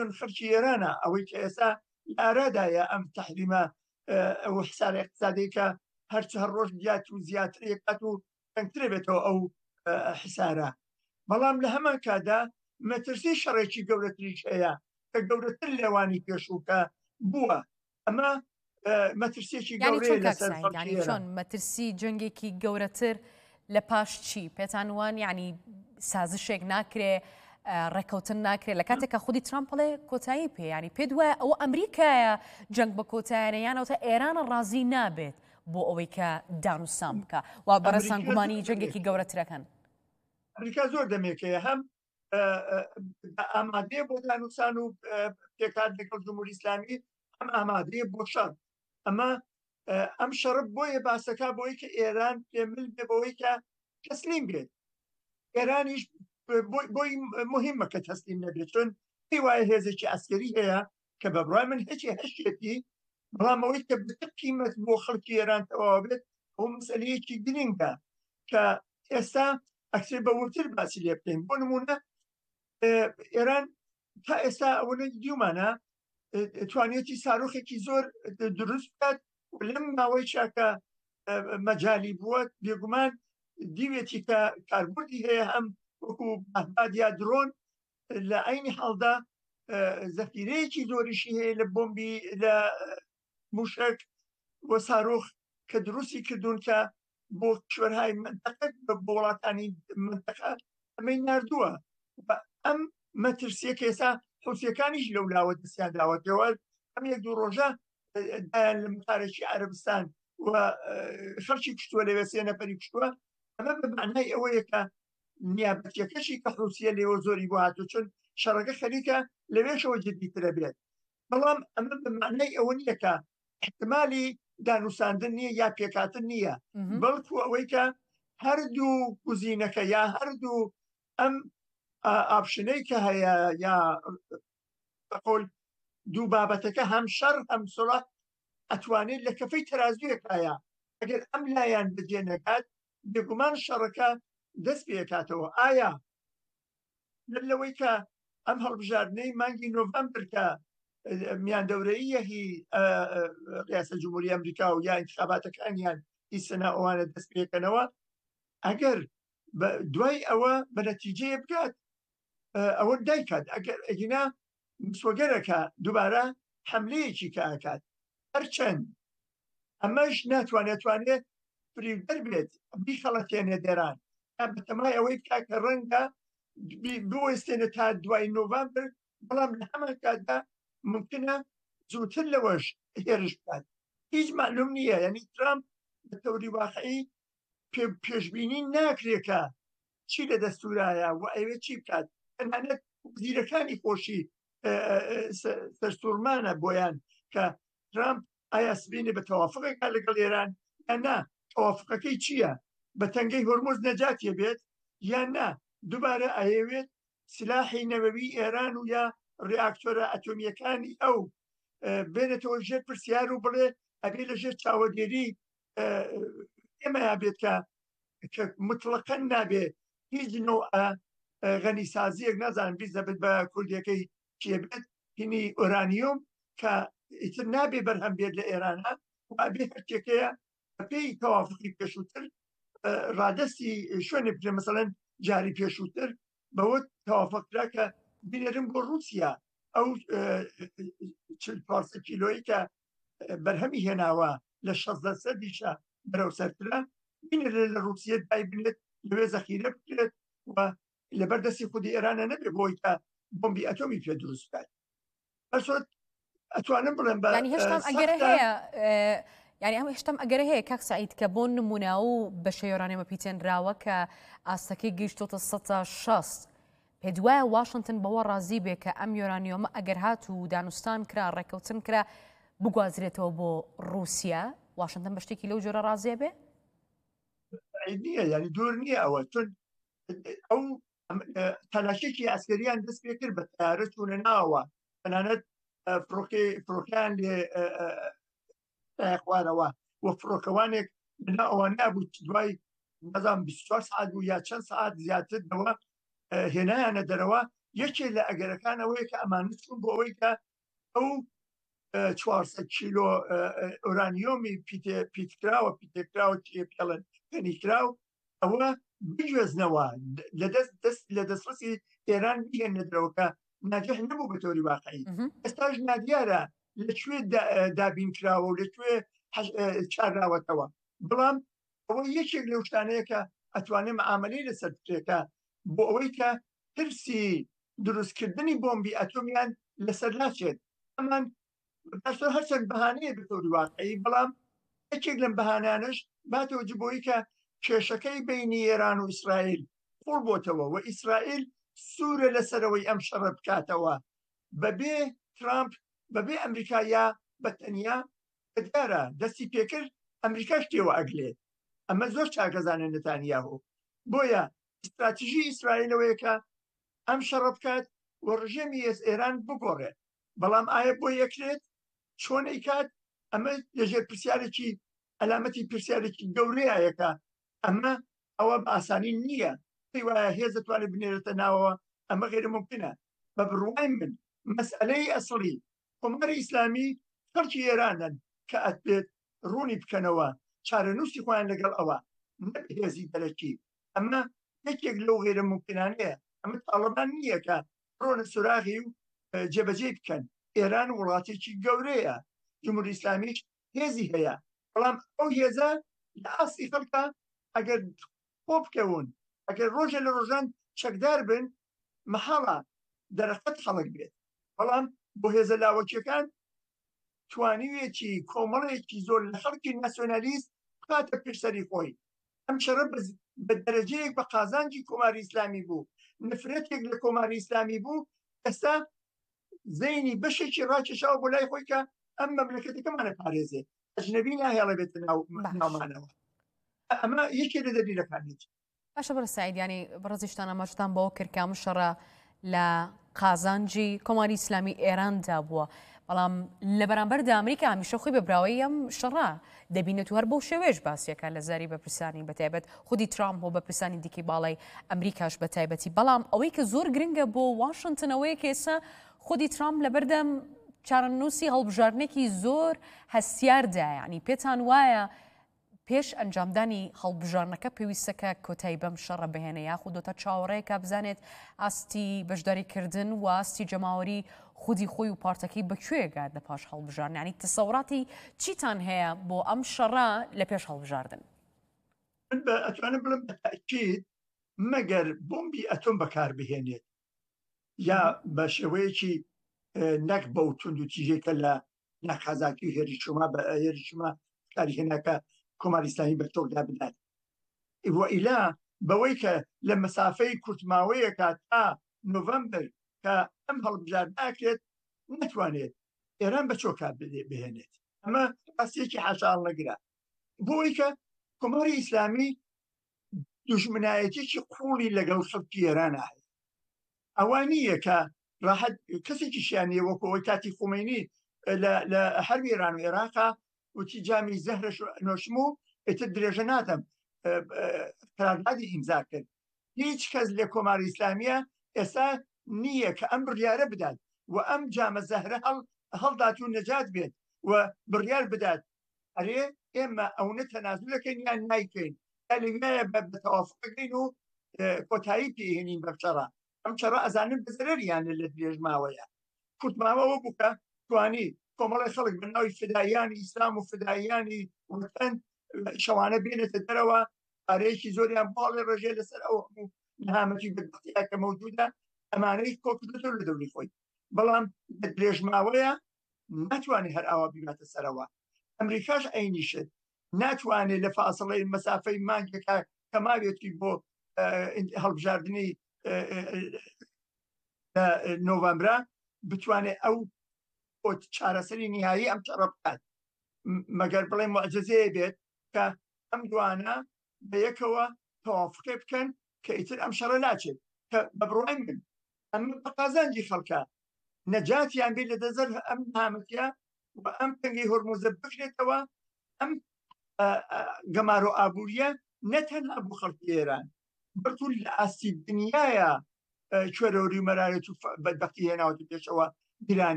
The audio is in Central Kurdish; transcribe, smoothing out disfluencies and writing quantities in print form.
چۆن خەرکی ئێرانە ئەوەی کە ئێستا ئارادایە ئەم تەحریمە ئەو حسابی اقتصادی کە هەر ڕۆژ زیاتر یکات و تەنگترە بێتەوە ئەو حسارە. بەڵام لە هەمان کادا مەترسی شەڕێکی گەورەتریش هەیە کە گەورەتر لێوانی پێشووکە بووە. ئەمە مەترسیێکی گەورەیە لەسەر چۆن مەترسی جەنگێکی گەورەتر لە پاش چی پێتان وان یعنی سازشێک ناکرێ ڕێکەوتن ناکرێت لە کاتێکە خودی ترامپڵێ کۆتایی پێ ینی پێ دوایە ئەوە ئەمریکایە جەنگ بە کۆتایانە یانەوەتە ئێرانە ڕازی نابێت بۆ ئەوەی کە دانوسان بکە وا بەڕێسان گومانی جەنگێکی گەورەترەکەن. ئەمریکا زۆر دەمێکەیە هەم ئامادەیە بۆ دانوسان و پێکات لەگەڵ جمهوری ئیسلامی ئەم ئامادەیە بۆ شەڕ. ئەمە ئەم شەڕ بۆیە باسەکە بۆی کە ئێران پێمل بێ بەوەی کە تەسلیم بێت. ئێرانیش بۆی مهمە کە تەسلیم نەبێت چۆن پێی وایە هێزێکی ئەسکەری هەیە کە بە بڕای من هیچی هەشتێتی بەڵام ئەوەی کە قیمەت بۆ خەڵکی ئێران تەواو بێت ئەو مەسەلەیەکی گرنگە کە ئێستا ئەکسێ بەورتر باسی لێ بکەین. بۆ نمونە ئێران تا ئێستا ئەوە دیومانە توانێتی ساروخێکی زۆر دروست بکات و لەم ماوەی چاکە مەجای بووە بێگومان دیوێتی کە کاربردی هەیە هەم وەکو بادیا درۆن لە عینی حاڵدا زەفیرەیەکی زۆریشی هەیە لە بۆمبی لە موشک بۆ ساروخ کە دروستی کردوون کە بۆ کشوەرهای منتەقە بە وڵاتانی منتەقە ئەمەی ناردووە. ئەم مەترسیە کە ئێستا حوسیەکانیش لەولاوە دەستیان داوەتەوە ئەم یەک دوو ڕۆژە دایان لە مقارێکی عەرەبستان و خەڵکی کوشتووە لەوێ سێ نەفەری کوشتووە. ئەمە بە معنای ئەوەیە کە نیابەتیەکەشی کە حوسیە لێوە زۆری بۆ هاتوو چون شەڕەکە خەریکە لەوێشەوە جدیترە بێت. بەڵام ئەمە بە معنای ئەوە نییە کە احتمالی دانوساندن نییە یا پێکاتن نییە بەڵکو ئەوەی کە هەردوو گوزینەکە یا هەردوو ئەم ئاپشنەی کە هەیە یا بەقۆل دوو بابەتەکە هەم شەڕ هەم سوڵح ئەتوانێت لە کەفەی تەرازویەکایە ئەگەر ئەم لایەن بەجێ نەکات بێگومان شەڕەکە دەست پێکاتەوە. ئایا لەوەی کە ئەم هەڵبژاردنەی مانگی نۆڤەمبر کە میاندەورەیە هی ڕیاسە جمهوری ئەمریکا و یا انتخاباتەکانیان هی سەنا ئەوانە دەست پێکەنەوە ئەگەر دوای ئەوە بە نەتیجەیە بکات ئەوە دایکات ئەگەر ئەگینا مسوەگەرەکە دووبارە حملەیەکی کە ئاکات هەرچەند ئەمەش ناتوانێت فریودەر بێت بیخەڵەتێنێ دێران بەتەمای ئەوەی بکات کە ڕەنگە بوەستێنێت تا دوای نۆڤەمبر بەڵام لە هەمان کاتدا ممکنە زووتر لەوەش هێرش بکات. هیچ معلوم نییە یعنی ترامپ بە تەوری واقعی پێشبینی ناکرێکە چی لە دەستورایە و ئەوێ چی بکات. تەنانەت وزیرەکانی خۆشی سەرسوورمانە بۆیان کە ترامپ ئایا سبینێ بە تەوافقێکا لەگەڵ ئێران یان نا تەوافقەکەی چییە بە تەنگەی هۆرمۆز نەجاتیە بێت یان نا دووبارە ئەیەوێت سلاحی نەوەوی ئێران و یا ڕیاکتۆرە ئەتۆمیەکانی ئەو بێنێتەوە ژێر پرسیار و بڵێ ئەبێ لە ژێر چاوەگێری ئێمە یابێت کە مطلقەن نابێت هیچ نوع غەنیسازیەک نازانم بیست دەبێت بە کوردیەکەی چیە بێت هینی ئۆرانیۆم کە ئیتر نابێ بەرهەم بێت لە ئێرانە و ئەبێ هەرچێکەیە بەپێی تەوافقی پێشووتر ڕادەستی شوێنێ بکرێ مەسەڵەن جاری پێشووتر بەوە تەوافقرا کە بینێرم بۆ رووسیا ئەو 40 کیلۆیی کە بەرهەمی هێناوە لە 16 دیشە بەرەو سەرترا بینێ لە رووسیە دای بنێت لەوێ زەخیرە بکرێت و لەبەردەستی خودی ئێرانە نەبێ بۆی کە بۆمبی ئەتۆمی پێ دروست بکات. بەسۆت ئەتوانم بڵێم بە هێشتام ئەگەرە هەیە یعنی ئەم هێشتام ئەگەرە هەیە کاک سعید کە بۆ نمونە و بە شەیۆرانێمە پیتێنراوە کە ئاستەکەی گەیشتۆتە 160 پێ دوایە واشنگتن بەوە ڕازی بێ کە ئەم یۆرانیۆمە ئەگەر هات و دانوستان کرا ڕێکەوتن کرا بگوازرێتەوە بۆ رووسیا واشنگتن بە شتێکی لەو جۆرە ڕازێ بێ؟ نییە یعنی دوور نییە ئەوە چون ئەو تەلاشێکی ئەسکەریان دەست پێ کرد بە تیارە چوونە ناوە تەنانەت فڕۆکیان لێ خوارەوە و فڕۆکەوانێک لەنا ئەوان نابوو دوای نەزانم 24 ساعت بوو یا چەند ساعت زیاتر دەوە هێنایانە دەرەوە یەکێک لە ئەگەرەکانەوەی کە ئەمانە چوون بۆ ئەوەی کە ئەو 400 کیلۆ ئۆرانیۆمی پیتکراوە پیتێکراوە پێڵن پێنیکراو ئەوە بگوێزنەوە لە دەسترسی ئێران بهێنە دەرەوەکە ناجەح نەبوو بە تۆری واقعی ئێستاش نادیارە لەکوێ دابین کراوە و لەکوێ چاراوەتەوە بەڵام ئەوە یەکێک لەو شتانەیە کە ئەتوانێت معاملەی لەسەر بکرێتە بۆ ئەوەی کە ترسی دروستکردنی بۆمبی ئەتۆمیان لەسەر ناچێت ئەمان هەرچەند بەهانەیە بە تۆری واقعی بەڵام یەکێک لەم بەهانانش باتەوە بۆی کە کێشەکەی بینی ئێران و ئیسرائیل قوڵ بۆتەوە و ئیسرائیل سوورە لەسەرەوەی ئەم شەڕە بکاتەوە بەبێ ترامپ بەبێ ئەمریکایە بەتەنیا دیارە دەستی پێکرد ئەمریکا شتێوە ئەگلێت ئەمە زۆر چاکەزانە نەتانیاهۆ بۆیە استراتیژی ئیسرائیلەوەیە کە ئەم شەڕە بکات و ڕژێمی ئێران بگۆڕێت بەڵام ئایا بۆ یەکرێت چۆن ئەیکات ئەمە لەژێر پرسیارێکی ئەلامەتی پرسیارێکی گەورەیەکە ئەمە ئەوە بە ئاسانی نییە پێی وایە هێز دەتوانێت بنێرێتە ناوەوە ئەمە غێرە ممکنە بە بڕوای من مەسئلەی ئەسڵی کۆماری ئیسلامی خەڵکی ئێرانن کە ئەتبێت ڕوونی بکەنەوە چارەنووسی خۆیان لەگەڵ ئەوە نەهێزی دەرەکی ئەمە یەکێک لەو غێرە ممکنانەیە ئەمە تاڵبان نییە کە ڕۆنە سوراغی و جێبەجێ بکەن ئێران وڵاتێکی گەورەیە جمهوری ئیسلامیش هێزی هەیە بەڵام ئەو هێزە لە ئاستی خەڵکە ئەگەر خۆ بکەون ئەگەر ڕۆژە لە ڕۆژان چەکدار بن مەحاڵە دەرەخەت خەڵک بێت بەڵام بۆ هێزە لاوەکیەکان توانیوێکی کۆمەڵێکی زۆر لە خەڵکی ناسیۆنالیست بکاتە پێشسەری خۆی ئەم شەڕە بە دەرەجەیەک بە قازانجی کۆماری ئیسلامی بوو نفرەتێک لە کۆماری ئیسلامی بوو ئێستا زەینی بەشێکی ڕاکێشاوە بۆ لای خۆی کە ئەم مەملەکەتەکەمانە پارێزێت ئەجنەبی ناهێڵە بێتە ناومانەوە ئەمە یەکێ لە دەلیلەکانێت باشە بەرە سعیدیانی بەڕێزیشتانە مەشتان بەوە کردکام شەڕە لە قازانجی کۆماری ئیسلامی ئێراندا بووە بەڵام لە بەرامبەردا ئەمریکا هەمیشە خۆی بەبراوەی ئەم شەڕە دەبینێت و هەر بەو شێوێش باسیەکە لە زاری بەپرسانی بەتایبەت خودی ترامپ بۆ بەپرسانی دیکەی باڵی ئەمریکاش بەتایبەتی بەڵام ئەوەی کە زۆر گرنگە بۆ واشنگتنەوەی کە ئێستا خودی ترامپ لە بەردەم چارەنووسی هەڵبژاردنێکی زۆر هەستیاردا یعنی پێتان وایە پێش ئەنجامدانی هەڵبژارنەکە پێویستەکە کۆتایی بەم شەڕە بهێنە یاخود دۆتە چاوەڕێیەکە بزانێت ئاستی بەشداریکردن و ئاستی جەماوەری خودی خۆی و پارتەکەی بەکوێگات لە پاش هەڵبژاردن ینی تەسەوراتی چیتان هەیە بۆ ئەم شەڕە لە پێش هەڵبژاردن ئەتوانم بڵم بەتاکید مەگەر بۆمبی ئەتۆم بەکار بهێنێت یا بە شێوەیەکی نەک بەو تونند و تیژێکە لە ناخازاکی هێریشما بە هێریشما کاریهێناکە کۆماری ئیسلامی بەرتۆکدا بدات ئیلا بەوەی کە لە مەسافەی کورتماوەیەکە تا نۆڤەمبەر کە ئەم هەڵبژاردناکرێت نەتوانێت ئێران بە چۆکات بهێنێت ئەمە ڕاستیەکی حاشاڵ نەگرا بۆی کە کۆماری ئیسلامی دوژمنایەتێکی قوڵی لەگەڵ خەڵکی ئێرانە هەیە ئەوە نییە کە ڕاحەت کەسێکی شیانیە وەکەوەی کاتی خۆمەینی لە حەربی ئێران و عێراقا وتی جامی زەهرە نۆشم و ئێتر درێژە ناتەم قراردادی ئیمزا کرد هیچ کەس لە کۆماری ئیسلامیە ئێستا نییە کە ئەم بڕیارە بدات و ئەم جامە زەهرە هەڵدات و نەجات بێت و بڕیار بدات ئەرێ ئێمە ئەوە تەنازولەکەین یان نایکەین یا لەوایە بەتەوافقەکەین و کۆتایی پێهێنین بەم شەڕە ئەم شەڕە ئەزانن بەزەرەریانە لە درێژماوەیە کورتماوەوە بووکە توانی کۆمەڵی خەڵک بناوی فدایانی ئیسلام و فدایانی وتەن شەوانە بێنێتە دەرەوە ئارەیەکی زۆریان باڵی ڕێژێ لەسەر ئەو هەموو نهامەتی بەدبختیاکە مەوجودە ئەمانەی کۆکردێتەوە لە دەوری خۆی بەڵام لە درێژماوەیە ناتوانێت هەر ئاوا بیماتە سەرەوە ئەمریکاش ئەینیشت ناتوانێت لە فاسڵەی مەسافەی مانگێکە کە ماوێتی بۆ هەڵبژاردننی نۆڤەمبرە بتوانێت ئەو چارەسەری نهایی ئەم شەڕە بکات مەگەر بڵێ معجزەیە بێت کە ئەم دوانە بەیەکەوە تەوافقێ بکەن کە ئیتر ئەم شەڕە ناچێت کە بە بڕوای من ئەمە بە قازانجی خەڵکە نەجاتیان بێت لە دەزەر ئەم نامەتیە و ئەم تەنگەی هۆرمۆزە بکرێتەوە ئەم گەمار و ئابووریە نەتەنها بۆ خەڵکی ئێران بەڵکو لە ئاستی دنیایە کوێرەوەری و مەرارەت و بەدبەختی هێناوەتە پێشەوە پیرانی